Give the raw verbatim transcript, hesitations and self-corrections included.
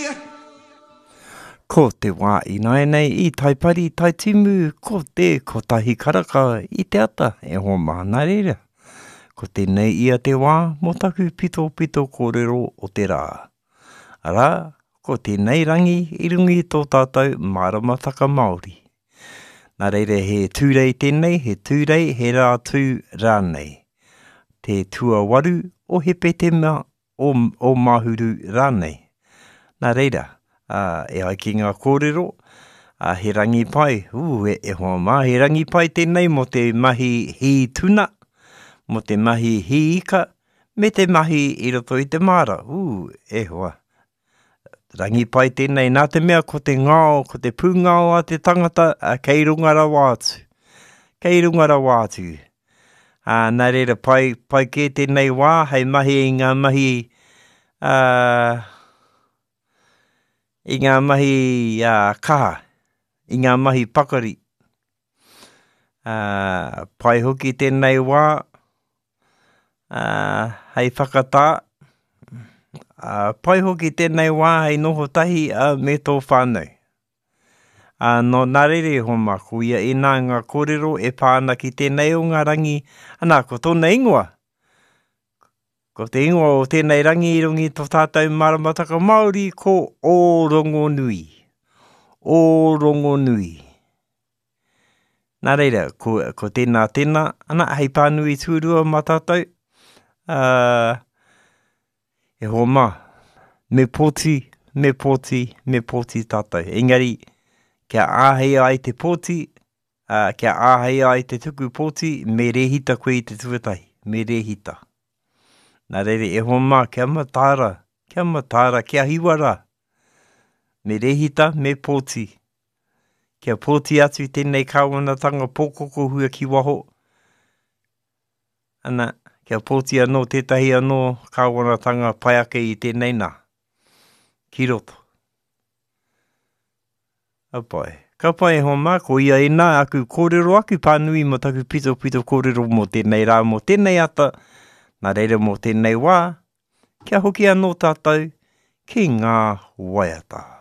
Ko te wā inoe nei I tai pari tai timu, ko te kotahi karaka I te ata, e ho mana reira. Ko te nei ia te wā, mo taku pito pito kōrero o te rā. Ara, ko te nei rangi I rungi tō tātou māramataka Māori. Nā reira he tūrei tēnei, he tūrei he rā tū rānei. Te tua waru o he petema o, o mahuru rānei. Nā reira, uh, e ai ki ngā kōrero, uh, he rangi pai, uh, e, e hoa mā, he rangi pai tēnei mo te mahi hi tuna, mo te mahi hi ika, me te mahi I roto I te māra, uh, e hoa. Rangi pai tēnei, nā te mea ko te ngāo, ko te pūngāo a te tangata, uh, kei rungara wātu. Kei rungara wātu. Uh, nā reira pai, pai ke tēnei wā, hei mahi I ngā mahi, uh, I ngā mahi uh, kaha, I ngā mahi pakari. Uh, pai hoki tēnei wā, uh, hei whakatā, Uh, pai hoki tēnei wā hei noho tahi uh, me tō whānau. Uh, no nā rere ho mako ia e nā ngā kōrero e pāna ki tēnei o ngā rangi anā ko tōna ingoa. Ko te ingoa o tēnei rangi I rungi tō tātou māramataka Māori ko o Rongonui. O Rongonui. Nā reira, ko, ko tēnā tēnā, ana hei pānui tūrua mā tātou. Uh, E ho mā, me pōti, me pōti, me pōti tātou. Engari, kia āhei ai te pōti, uh, kia āhei ai te tuku pōti, me rehita koe I te tuatahi, me rehita. Nā reire, e ho mā, kia matāra, kia matāra, kia hiwara. Me rehita, me pōti. Kia pōti atu tēnei kāwanatanga pōkoko hua ki waho. Ana, kia pōti anō tētahi anō kāwanatanga paiake I tēnei nā. Ki roto. A pai. Ka pai ho mā, ko ia e nā aku kōrero aku pānui mo taku pito pito kōrero mo tēnei rā, mo tēnei ata. Nā reira mo tēnei wā, kia hoki anō tātou, ki ngā waiata.